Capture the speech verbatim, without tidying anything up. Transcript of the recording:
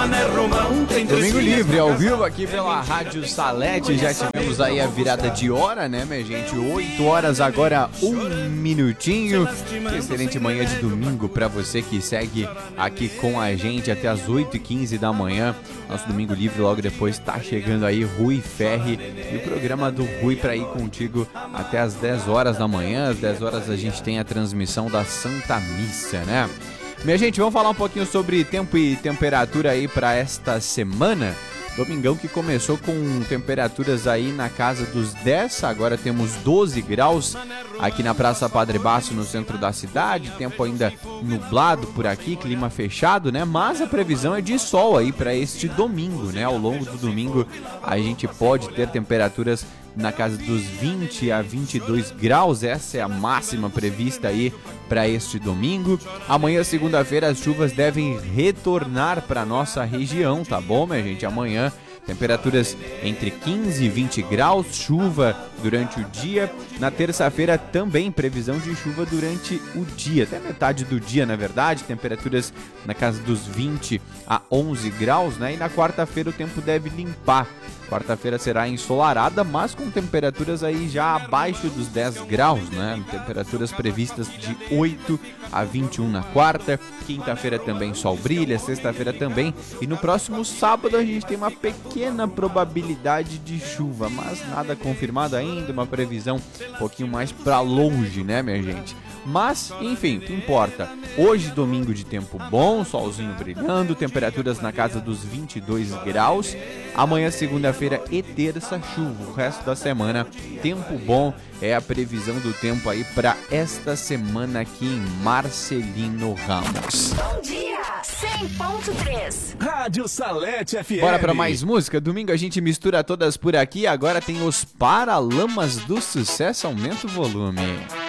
Domingo Livre, ao vivo aqui pela Rádio Salete. Já tivemos aí a virada de hora, né, minha gente? oito horas agora, um minutinho. Excelente manhã de domingo pra você que segue aqui com a gente até as oito e quinze da manhã. Nosso Domingo Livre logo depois tá chegando aí Rui Ferri e o programa do Rui pra ir contigo até as dez horas da manhã. Às dez horas a gente tem a transmissão da Santa Missa, né? Minha gente, vamos falar um pouquinho sobre tempo e temperatura aí para esta semana. Domingão que começou com temperaturas aí na casa dos dez, agora temos doze graus aqui na Praça Padre Basso, no centro da cidade. Tempo ainda nublado por aqui, clima fechado, né? Mas a previsão é de sol aí para este domingo, né? Ao longo do domingo a gente pode ter temperaturas na casa dos vinte a vinte e dois graus, essa é a máxima prevista aí para este domingo. Amanhã, segunda-feira, as chuvas devem retornar para nossa região, tá bom, minha gente? Amanhã, temperaturas entre quinze e vinte graus, chuva durante o dia. Na terça-feira, também previsão de chuva durante o dia, até metade do dia, na verdade. Temperaturas na casa dos vinte a onze graus, né? E na quarta-feira o tempo deve limpar. Quarta-feira será ensolarada, mas com temperaturas aí já abaixo dos dez graus, né? Temperaturas previstas de oito a vinte e um na quarta. Quinta-feira também sol brilha, sexta-feira também. E no próximo sábado a gente tem uma pequena probabilidade de chuva, mas nada confirmado ainda, uma previsão um pouquinho mais para longe, né, minha gente? Mas, enfim, o que importa? Hoje, domingo de tempo bom, solzinho brilhando, temperaturas na casa dos vinte e dois graus. Amanhã, segunda-feira e terça, chuva. O resto da semana, tempo bom é a previsão do tempo aí para esta semana aqui em Marcelino Ramos. Bom dia, cem ponto três. Rádio Salete F M. Bora para mais música? Domingo a gente mistura todas por aqui. Agora tem os Paralamas do Sucesso. Aumenta o volume.